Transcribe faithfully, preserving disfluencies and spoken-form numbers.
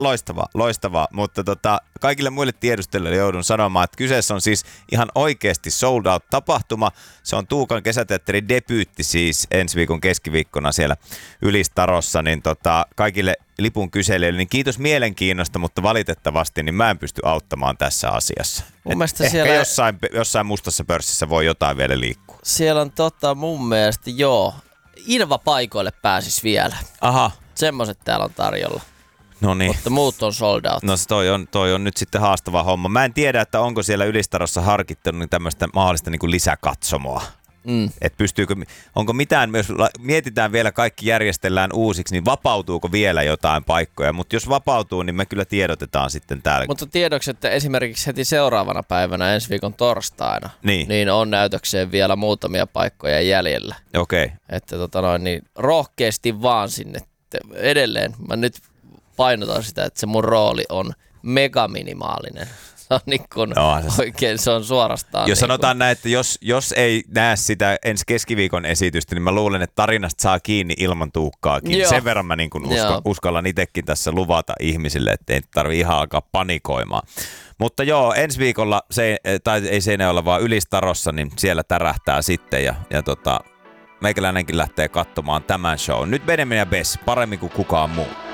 loistavaa, loistavaa, mutta tota, kaikille muille tiedustelijoille joudun sanomaan, että kyseessä on siis ihan oikeasti sold out tapahtuma. Se on Tuukan kesäteatterin debyytti siis ensi viikon keskiviikkona siellä Ylistarossa, niin tota, kaikille lipun kyselijöille, niin kiitos mielenkiinnosta, mutta valitettavasti niin mä en pysty auttamaan tässä asiassa. Ehkä siellä... jossain, jossain mustassa pörssissä voi jotain vielä liikkua. Siellä on tota mun mielestä, joo, Inva-paikoille pääsis vielä. Aha. Semmoiset täällä on tarjolla. No niin. Mutta muut on sold out. No toi on, toi on nyt sitten haastava homma. Mä en tiedä, että onko siellä Ylistarossa harkittanut niin tämmöistä mahdollista niin kuin lisäkatsomoa. Mm. Et pystyykö, onko mitään, jos mietitään vielä kaikki järjestellään uusiksi, niin vapautuuko vielä jotain paikkoja? Mutta jos vapautuu, niin me kyllä tiedotetaan sitten täällä. Mutta tiedoksi, että esimerkiksi heti seuraavana päivänä, ensi viikon torstaina, niin, niin on näytökseen vielä muutamia paikkoja jäljellä. Okei. Okay. Että tota noin, niin rohkeasti vaan sinne. Edelleen mä nyt painotan sitä, että se mun rooli on megaminimaalinen. Se on niin kuin no, se... oikein, se on suorastaan. Jos niin sanotaan kuin... näin, että jos, jos ei näe sitä ensi keskiviikon esitystä, niin mä luulen, että tarinasta saa kiinni ilman Tuukkaakin. Joo. Sen verran mä niin kuin usko, uskallan itsekin tässä luvata ihmisille, että ei tarvitse ihan alkaa panikoimaan. Mutta joo, ensi viikolla, se, tai ei Seinäjoella vaan Ylistarossa, niin siellä tärähtää sitten ja, ja tota, meikäläinenkin lähtee katsomaan tämän show. Nyt Benjamin ja Bess, paremmin kuin kukaan muu.